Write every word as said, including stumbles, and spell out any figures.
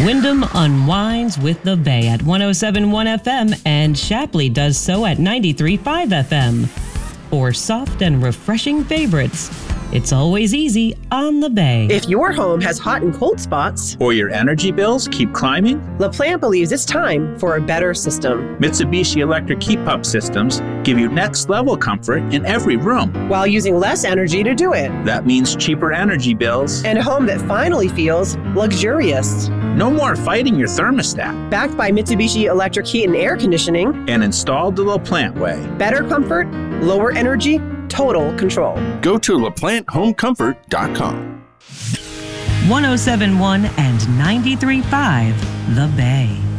Wyndham unwinds with the Bay at one oh seven point one F M, and Shapley does so at ninety-three point five F M. For soft and refreshing favorites, it's always easy on the Bay. If your home has hot and cold spots, or your energy bills keep climbing, LaPlante believes it's time for a better system. Mitsubishi Electric Heat Pump Systems give you next-level comfort in every room, while using less energy to do it. That means cheaper energy bills and a home that finally feels luxurious. No more fighting your thermostat. Backed by Mitsubishi Electric Heat and Air Conditioning, and installed the LaPlante way. Better comfort, lower energy, total control. Go to La Plante Home Comfort dot com. one oh seven point one and ninety-three point five The Bay.